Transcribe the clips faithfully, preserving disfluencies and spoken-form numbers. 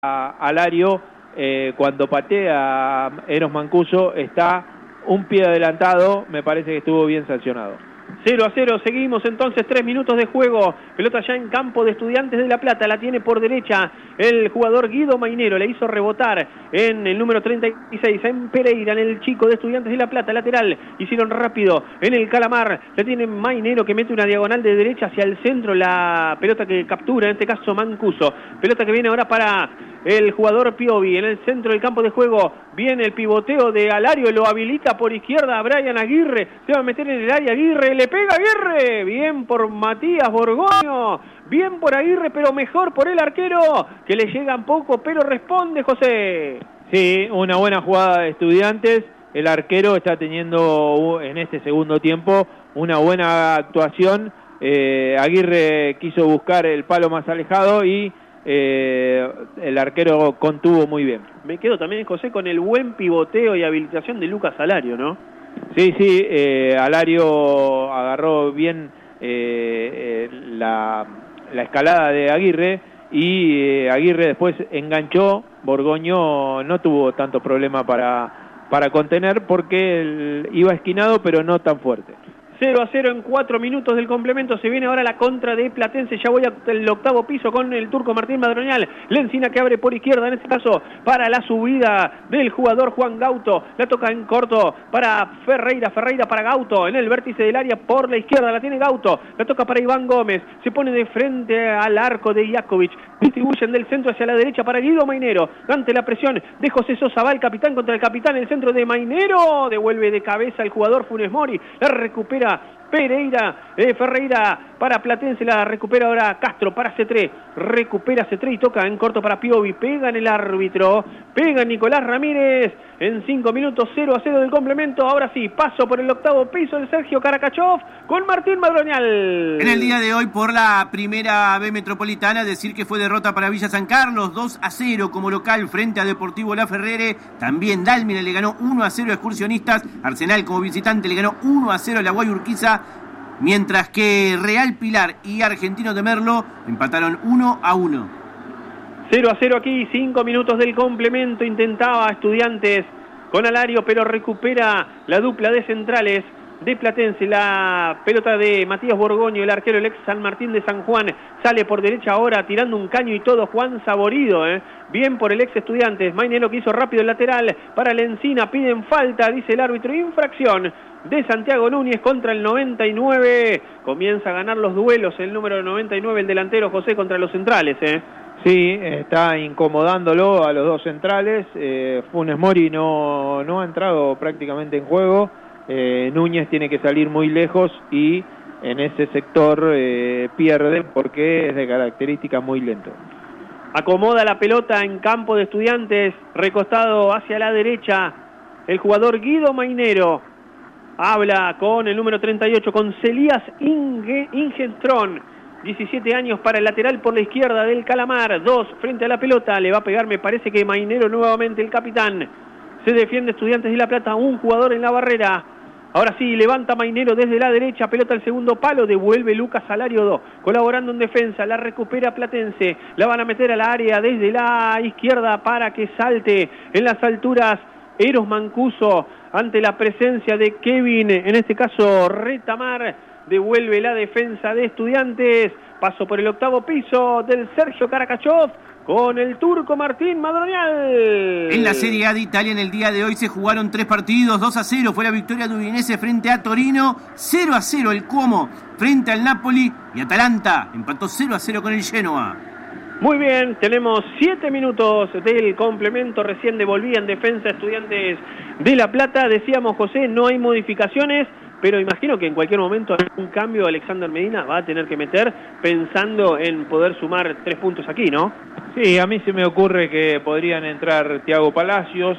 a Alario, eh, cuando patea a Eros Mancuso, está un pie adelantado, me parece que estuvo bien sancionado. cero a cero, seguimos entonces, tres minutos de juego, pelota ya en campo de Estudiantes de La Plata, la tiene por derecha el jugador Guido Mainero, le hizo rebotar en el número treinta y seis, en Pereira, en el chico de Estudiantes de La Plata, lateral, hicieron rápido, en el Calamar, la tiene Mainero que mete una diagonal de derecha hacia el centro, la pelota que captura, en este caso Mancuso, pelota que viene ahora para el jugador Piovi, en el centro del campo de juego, viene el pivoteo de Alario, lo habilita por izquierda a Brian Aguirre, se va a meter en el área Aguirre, le pega Aguirre, bien por Matías Borgoño, bien por Aguirre, pero mejor por el arquero, que le llegan poco, pero responde José. Sí, una buena jugada de Estudiantes, el arquero está teniendo en este segundo tiempo una buena actuación, eh, Aguirre quiso buscar el palo más alejado y Eh, el arquero contuvo muy bien. Me quedo también, José, con el buen pivoteo y habilitación de Lucas Alario, ¿no? Sí, sí, eh, Alario agarró bien eh, eh, la, la escalada de Aguirre y eh, Aguirre después enganchó, Borgoño no tuvo tanto problema para, para contener porque él iba esquinado pero no tan fuerte. cero a cero en cuatro minutos del complemento, se viene ahora la contra de Platense, ya voy al octavo piso con el turco Martín Madroñal, Lencina que abre por izquierda, en este caso para la subida del jugador Juan Gauto, la toca en corto para Ferreira, Ferreira para Gauto, en el vértice del área por la izquierda, la tiene Gauto, la toca para Iván Gómez, se pone de frente al arco de Iakovic, distribuyen del centro hacia la derecha para Guido Mainero, ante la presión de José Sosa, va el capitán contra el capitán, el centro de Mainero, devuelve de cabeza el jugador Funes Mori, la recupera Pereira, eh, Ferreira para Platense, la recupera ahora Castro para Cetré, recupera Cetré y toca en corto para Piovi, pega en el árbitro, pega Nicolás Ramírez, en cinco minutos, cero a cero del complemento, ahora sí, paso por el octavo piso del Sergio Karakachov con Martín Madroñal. En el día de hoy por la primera B Metropolitana, decir que fue derrota para Villa San Carlos, dos a cero como local frente a Deportivo La Ferrere, también Dálmine le ganó uno a cero a Excursionistas, Arsenal como visitante le ganó uno a cero a la Guay Urquiza, mientras que Real Pilar y Argentino de Merlo empataron uno a uno. cero a cero aquí, cinco minutos del complemento, intentaba Estudiantes con Alario, pero recupera la dupla de centrales de Platense, la pelota de Matías Borgoño, el arquero, el ex San Martín de San Juan, sale por derecha ahora tirando un caño y todo Juan Saborido, ¿eh? Bien por el ex Estudiantes, Mainero que hizo rápido el lateral para Lencina, piden falta, dice el árbitro, infracción de Santiago Núñez contra el noventa y nueve, comienza a ganar los duelos el número noventa y nueve, el delantero José contra los centrales, ¿eh? Sí, está incomodándolo a los dos centrales, eh, Funes Mori no, no ha entrado prácticamente en juego, eh, Núñez tiene que salir muy lejos y en ese sector eh, pierde porque es de características muy lento. Acomoda la pelota en campo de Estudiantes, recostado hacia la derecha, el jugador Guido Mainero, habla con el número treinta y ocho, con Celías Inge, Ingenstrón, diecisiete años para el lateral por la izquierda del Calamar, dos frente a la pelota, le va a pegar, me parece que Mainero nuevamente el capitán, se defiende Estudiantes de La Plata, un jugador en la barrera, ahora sí, levanta Mainero desde la derecha, pelota al segundo palo, devuelve Lucas Alario dos, colaborando en defensa, la recupera Platense, la van a meter a la área desde la izquierda para que salte en las alturas Eros Mancuso, ante la presencia de Kevin, en este caso Retamar, devuelve la defensa de Estudiantes, paso por el octavo piso del Sergio Karakachov, con el turco Martín Madroñal. En la Serie A de Italia en el día de hoy se jugaron tres partidos, dos a cero fue la victoria de Udinese frente a Torino, cero a cero el Como frente al Napoli y Atalanta empató cero a cero con el Genoa. Muy bien, tenemos siete minutos del complemento, recién devolvía en defensa Estudiantes de La Plata, decíamos José, no hay modificaciones, pero imagino que en cualquier momento algún cambio Alexander Medina va a tener que meter pensando en poder sumar tres puntos aquí, ¿no? Sí, a mí se me ocurre que podrían entrar Thiago Palacios,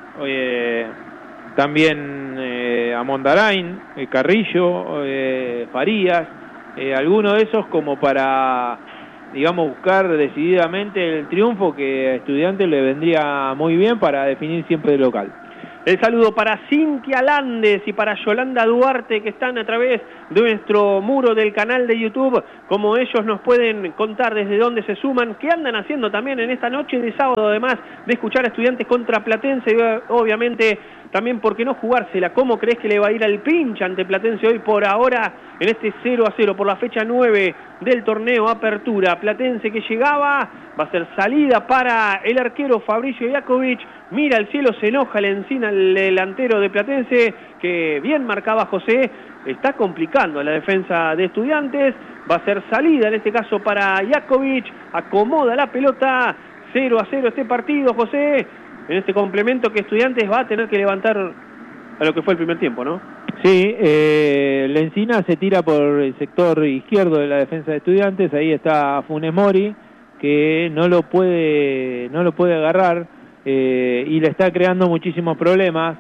eh, también eh, Amondarain, eh, Carrillo, eh, Farías, eh, alguno de esos como para, digamos, buscar decididamente el triunfo que a Estudiantes le vendría muy bien para definir siempre de local. El saludo para Cintia Landes y para Yolanda Duarte, que están a través de nuestro muro del canal de YouTube, como ellos nos pueden contar desde dónde se suman, qué andan haciendo también en esta noche de sábado, además de escuchar a Estudiantes contra Platense, y obviamente también por qué no jugársela. ¿Cómo crees que le va a ir al pincha ante Platense hoy por ahora en este cero a cero por la fecha nueve del torneo Apertura? Platense que llegaba, va a ser salida para el arquero Fabricio Iakovic, mira al cielo, se enoja, le encina el delantero de Platense, que bien marcaba José, está complicando a la defensa de Estudiantes, va a ser salida en este caso para Iakovic, acomoda la pelota, cero a cero este partido, José, en este complemento que Estudiantes va a tener que levantar a lo que fue el primer tiempo, ¿no? Sí, eh, Lencina se tira por el sector izquierdo de la defensa de Estudiantes, ahí está Funes Mori, que no lo puede, no lo puede agarrar eh, y le está creando muchísimos problemas.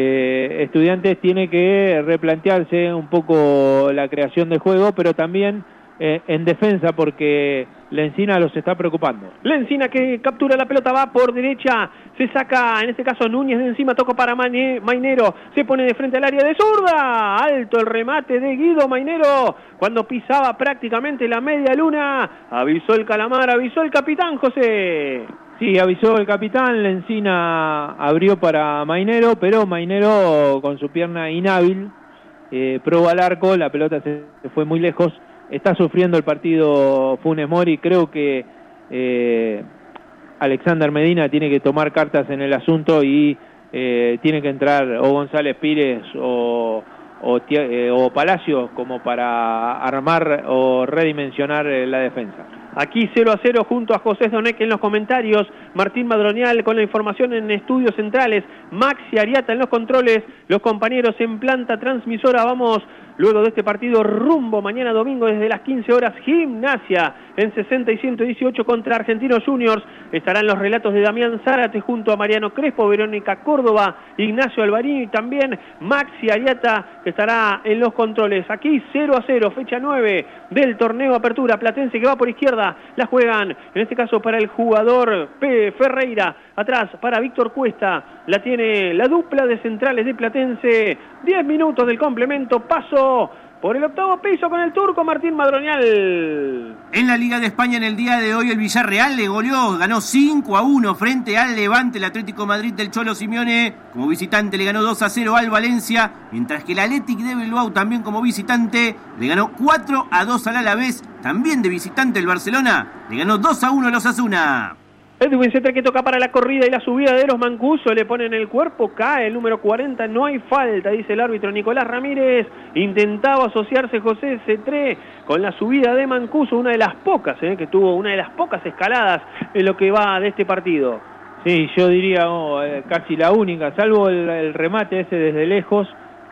Eh, Estudiantes tiene que replantearse un poco la creación de juego, pero también eh, en defensa, porque Lencina los está preocupando. Lencina que captura la pelota, va por derecha, se saca en este caso Núñez de encima, toca para Mainero, se pone de frente al área de zurda, alto el remate de Guido Mainero, cuando pisaba prácticamente la media luna, avisó el Calamar, avisó el capitán José. Sí, avisó el capitán, Lencina abrió para Mainero, pero Mainero con su pierna inhábil, eh, probó al arco, la pelota se fue muy lejos. Está sufriendo el partido Funes Mori, creo que eh, Alexander Medina tiene que tomar cartas en el asunto y eh, tiene que entrar o González Pires o, o, eh, o Palacios como para armar o redimensionar eh, la defensa. Aquí cero a cero junto a José Donek en los comentarios, Martín Madronial con la información en estudios centrales, Maxi Ariata en los controles, los compañeros en planta transmisora. Vamos luego de este partido rumbo mañana domingo desde las quince horas, Gimnasia en sesenta y ciento dieciocho contra Argentinos Juniors. Estarán los relatos de Damián Zárate junto a Mariano Crespo, Verónica Córdoba, Ignacio Alvarini y también Maxi Ariata, que estará en los controles. Aquí cero a cero, fecha nueve del torneo Apertura. Platense que va por izquierda, la juegan, en este caso para el jugador P. Ferreira, atrás para Víctor Cuesta, la tiene la dupla de centrales de Platense, diez minutos del complemento, paso por el octavo piso con el turco Martín Madronial. En la Liga de España en el día de hoy el Villarreal le goleó, ganó cinco a uno frente al Levante. El Atlético Madrid del Cholo Simeone como visitante le ganó dos a cero al Valencia, mientras que el Athletic de Bilbao también como visitante le ganó cuatro a dos al Alavés. También de visitante el Barcelona le ganó dos a uno al Osasuna. Edwin Cetre que toca para la corrida y la subida de los Mancuso, le ponen el cuerpo, cae el número cuarenta, no hay falta, dice el árbitro Nicolás Ramírez. Intentaba asociarse José Cetre con la subida de Mancuso, una de las pocas, eh, que tuvo una de las pocas escaladas en lo que va de este partido. Sí, yo diría oh, eh, casi la única, salvo el, el remate ese desde lejos,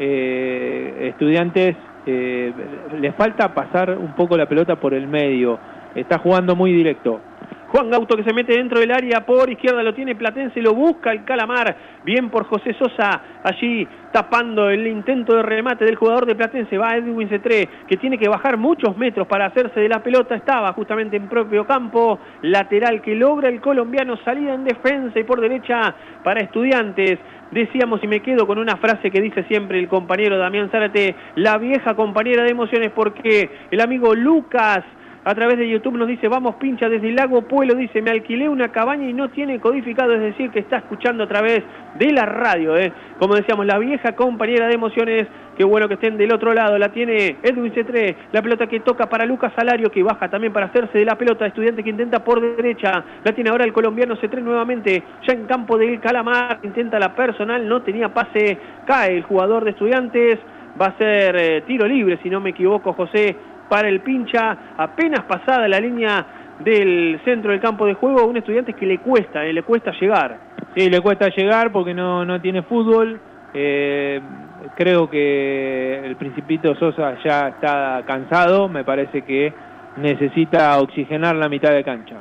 eh, Estudiantes eh, le falta pasar un poco la pelota por el medio, está jugando muy directo. Juan Gauto que se mete dentro del área por izquierda, lo tiene Platense, lo busca el Calamar, bien por José Sosa, allí tapando el intento de remate del jugador de Platense, va Edwin Cetré, que tiene que bajar muchos metros para hacerse de la pelota, estaba justamente en propio campo, lateral que logra el colombiano, salida en defensa y por derecha para Estudiantes. Decíamos, y me quedo con una frase que dice siempre el compañero Damián Zárate, la vieja compañera de emociones, porque el amigo Lucas a través de YouTube nos dice, vamos pincha desde el Lago Pueblo, dice, me alquilé una cabaña y no tiene codificado, es decir, que está escuchando a través de la radio, ¿eh? Como decíamos, la vieja compañera de emociones, qué bueno que estén del otro lado, la tiene Edwin Cetré, la pelota que toca para Lucas Salario, que baja también para hacerse de la pelota, Estudiante que intenta por derecha, la tiene ahora el colombiano Cetré nuevamente, ya en campo del Calamar, intenta la personal, no tenía pase, cae el jugador de Estudiantes, va a ser eh, tiro libre, si no me equivoco, José, para el pincha, apenas pasada la línea del centro del campo de juego, un Estudiantes que le cuesta, eh, le cuesta llegar. Sí, le cuesta llegar porque no, no tiene fútbol, eh, creo que el Principito Sosa ya está cansado, me parece que necesita oxigenar la mitad de cancha.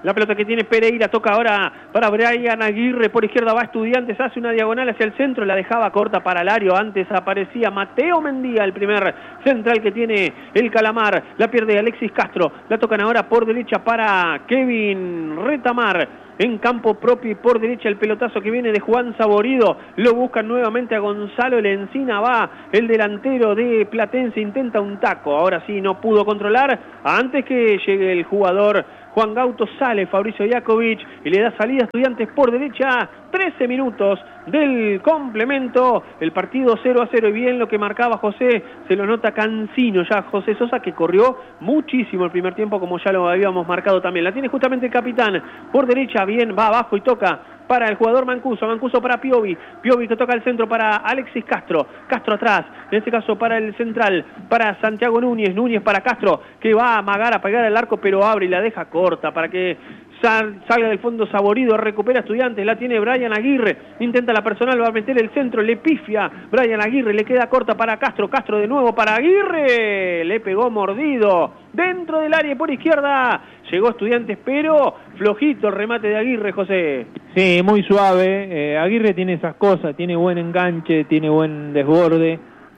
La pelota que tiene Pereira, toca ahora para Brian Aguirre, por izquierda va Estudiantes, hace una diagonal hacia el centro, la dejaba corta para Lario, antes aparecía Mateo Mendía, el primer central que tiene el Calamar, la pierde Alexis Castro, la tocan ahora por derecha para Kevin Retamar, en campo propio y por derecha el pelotazo que viene de Juan Saborido, lo buscan nuevamente a Gonzalo Lencina, va el delantero de Platense, intenta un taco, ahora sí no pudo controlar, antes que llegue el jugador Juan Gauto, sale Fabricio Iakovic y le da salida a Estudiantes por derecha, trece minutos del complemento, el partido cero a cero, y bien lo que marcaba José, se lo nota cansino ya José Sosa, que corrió muchísimo el primer tiempo, como ya lo habíamos marcado también. La tiene justamente el capitán, por derecha, bien, va abajo y toca para el jugador Mancuso, Mancuso para Piovi, Piovi que toca el centro para Alexis Castro, Castro atrás, en este caso para el central, para Santiago Núñez, Núñez para Castro, que va a amagar, a pegar el arco, pero abre y la deja corta para que sal, salga del fondo Saborido, recupera Estudiantes, la tiene Brian Aguirre, intenta la personal, va a meter el centro, le pifia Brian Aguirre, le queda corta para Castro, Castro de nuevo para Aguirre, le pegó mordido, dentro del área por izquierda, llegó Estudiantes, pero flojito el remate de Aguirre, José. Sí, muy suave, eh, Aguirre tiene esas cosas, tiene buen enganche, tiene buen desborde,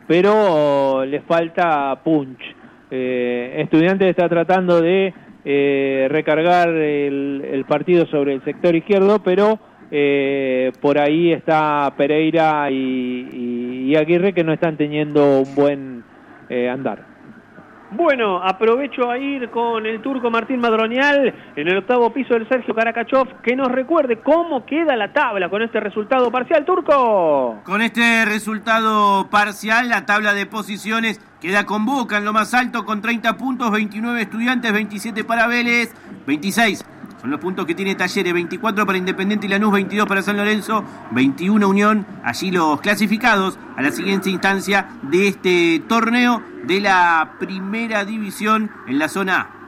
pero le falta punch. Eh, Estudiantes está tratando de eh, recargar el, el partido sobre el sector izquierdo, pero eh, por ahí está Pereira y, y, y Aguirre, que no están teniendo un buen eh, andar. Bueno, aprovecho a ir con el turco Martín Madroñal en el octavo piso del Sergio Karakachov, que nos recuerde cómo queda la tabla con este resultado parcial, turco. Con este resultado parcial, la tabla de posiciones queda con Boca en lo más alto con treinta puntos, veintinueve Estudiantes, veintisiete para Vélez, veintiséis son los puntos que tiene Talleres, veinticuatro para Independiente y Lanús, veintidós para San Lorenzo, veintiuno Unión, allí los clasificados a la siguiente instancia de este torneo de la primera división en la zona A.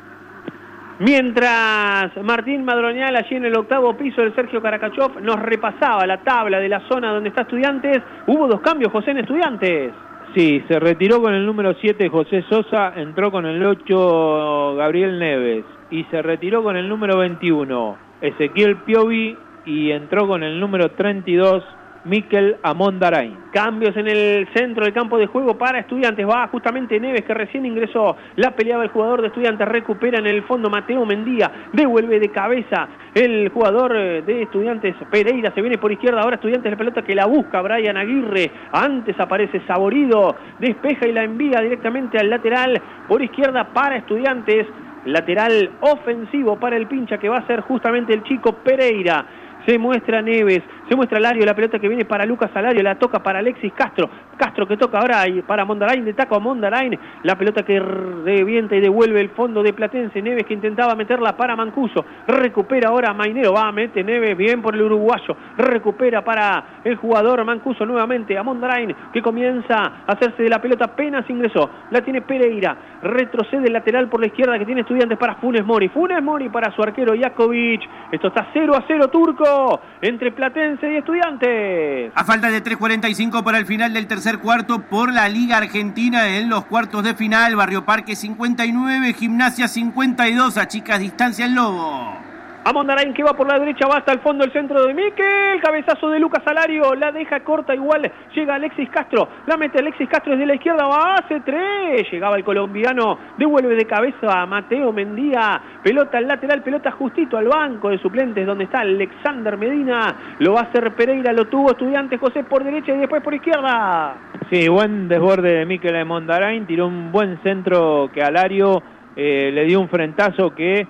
Mientras Martín Madroñal allí en el octavo piso del Sergio Karakachov nos repasaba la tabla de la zona donde está Estudiantes, hubo dos cambios, José, en Estudiantes. Sí, se retiró con el número siete José Sosa, entró con el ocho Gabriel Neves y se retiró con el número veintiuno Ezequiel Piovi y entró con el número treinta y dos Mikel Amondarain. Cambios en el centro del campo de juego para Estudiantes, va justamente Neves, que recién ingresó, la peleaba el jugador de Estudiantes, recupera en el fondo Mateo Mendía, devuelve de cabeza el jugador de Estudiantes, Pereira, se viene por izquierda, ahora Estudiantes la pelota que la busca Brian Aguirre, antes aparece Saborido, despeja y la envía directamente al lateral, por izquierda para Estudiantes, lateral ofensivo para el pincha, que va a ser justamente el chico Pereira. Se muestra Neves, se muestra Lario, la pelota que viene para Lucas Alario, la toca para Alexis Castro, Castro que toca ahora para Mondarain, de taco a Mondarain, la pelota que revienta y devuelve el fondo de Platense, Neves que intentaba meterla para Mancuso, recupera ahora Mainero, va a meter Neves bien por el uruguayo, recupera para el jugador Mancuso nuevamente a Mondarain, que comienza a hacerse de la pelota, apenas ingresó, la tiene Pereira, retrocede el lateral por la izquierda que tiene Estudiantes para Funes Mori, Funes Mori para su arquero Iakovic, esto está cero a cero turco, entre Platense y Estudiantes. A falta de tres cuarenta y cinco para el final del tercer cuarto por la Liga Argentina en los cuartos de final, Barrio Parque cincuenta y nueve, Gimnasia cincuenta y dos, a chicas distancia el Lobo. Amondarain que va por la derecha, va hasta el fondo el centro de Mikel, cabezazo de Lucas Alario, la deja corta igual, llega Alexis Castro, la mete Alexis Castro desde la izquierda, va, hace tres, llegaba el colombiano, devuelve de cabeza a Mateo Mendía, pelota al lateral, pelota justito al banco de suplentes donde está Alexander Medina, lo va a hacer Pereira, lo tuvo Estudiantes, José por derecha y después por izquierda. Sí, buen desborde de Mikel Amondarain, tiró un buen centro que Alario eh, le dio un frentazo que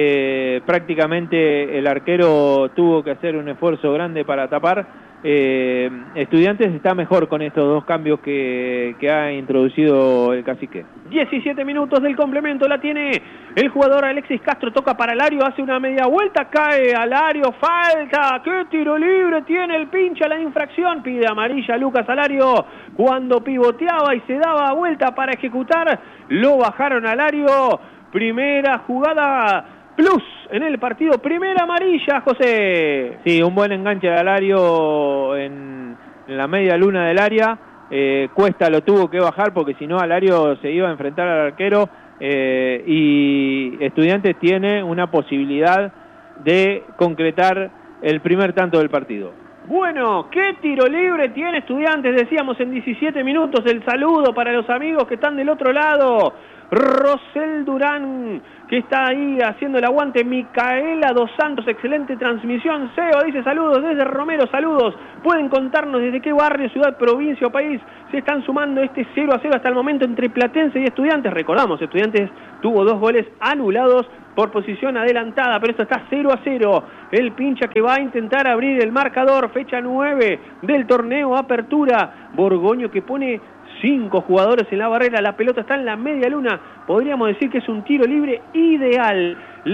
Eh, prácticamente el arquero tuvo que hacer un esfuerzo grande para tapar. eh, Estudiantes está mejor con estos dos cambios que, que ha introducido el cacique. diecisiete minutos del complemento, la tiene el jugador Alexis Castro, toca para Alario, hace una media vuelta, cae Alario, falta, qué tiro libre tiene el pincha, la infracción, pide amarilla Lucas Alario, cuando pivoteaba y se daba vuelta para ejecutar, lo bajaron a Alario. Primera jugada plus en el partido, primera amarilla, José. Sí, un buen enganche de Alario en, en la media luna del área. Eh, Cuesta lo tuvo que bajar porque si no Alario se iba a enfrentar al arquero. eh, y Estudiantes tiene una posibilidad de concretar el primer tanto del partido. Bueno, ¿qué tiro libre tiene Estudiantes? Decíamos en diecisiete minutos. El saludo para los amigos que están del otro lado. Rosel Durán, que está ahí haciendo el aguante. Micaela Dos Santos, excelente transmisión. Seo dice saludos desde Romero, saludos. Pueden contarnos desde qué barrio, ciudad, provincia o país se están sumando este cero a cero hasta el momento entre Platense y Estudiantes. Recordamos, Estudiantes tuvo dos goles anulados por posición adelantada, pero esto está cero a cero. El pincha que va a intentar abrir el marcador, fecha nueve del torneo Apertura. Borgoño que pone cinco jugadores en la barrera, la pelota está en la media luna, podríamos decir que es un tiro libre ideal.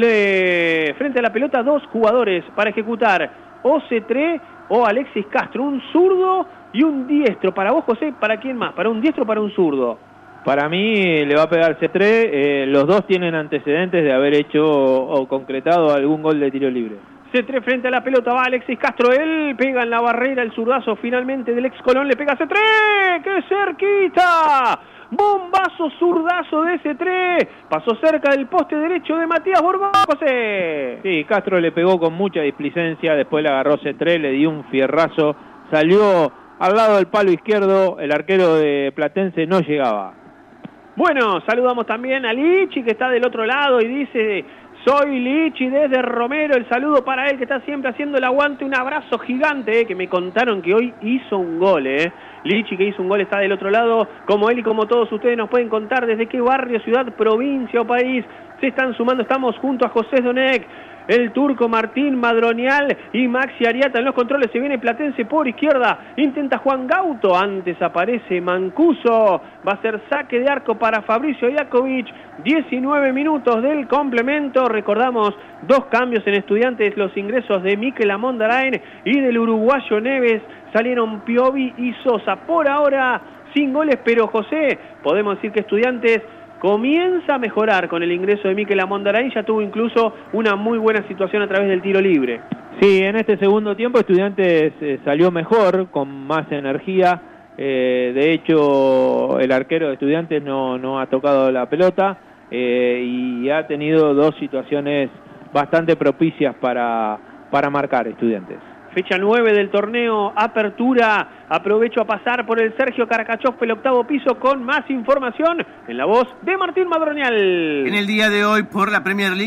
Le... Frente a la pelota, dos jugadores para ejecutar, o Cetré o Alexis Castro, un zurdo y un diestro. Para vos, José, ¿para quién más? ¿Para un diestro o para un zurdo? Para mí le va a pegar Cetré, eh, los dos tienen antecedentes de haber hecho o, o concretado algún gol de tiro libre. Cetré frente a la pelota, va Alexis Castro, él pega en la barrera, el zurdazo finalmente del ex Colón, le pega a Cetré, ¡qué cerquita! Bombazo zurdazo de Cetré, pasó cerca del poste derecho de Matías Borgoño, José. Sí, Castro le pegó con mucha displicencia, después le agarró Cetré, le dio un fierrazo, salió al lado del palo izquierdo, el arquero de Platense no llegaba. Bueno, saludamos también a Lichi, que está del otro lado y dice: soy Lichi desde Romero, el saludo para él que está siempre haciendo el aguante, un abrazo gigante, eh, que me contaron que hoy hizo un gol, eh. Lichi que hizo un gol está del otro lado, como él y como todos ustedes nos pueden contar desde qué barrio, ciudad, provincia o país se están sumando. Estamos junto a José Donek, el turco Martín Madronial y Maxi Ariata en los controles. Se viene Platense por izquierda, intenta Juan Gauto, antes aparece Mancuso, va a ser saque de arco para Fabricio Iakovic. Diecinueve minutos del complemento. Recordamos dos cambios en Estudiantes, los ingresos de Mikel Amondarain y del uruguayo Neves. Salieron Piovi y Sosa, por ahora sin goles, pero José, podemos decir que Estudiantes comienza a mejorar con el ingreso de Mikel Amondarain, ya tuvo incluso una muy buena situación a través del tiro libre. Sí, en este segundo tiempo Estudiantes eh, salió mejor, con más energía, eh, de hecho el arquero de Estudiantes no, no ha tocado la pelota eh, y ha tenido dos situaciones bastante propicias para, para marcar Estudiantes. Fecha nueve del torneo Apertura. Aprovecho a pasar por el Sergio Caracachov, el octavo piso, con más información en la voz de Martín Madronial. En el día de hoy, por la Premier League,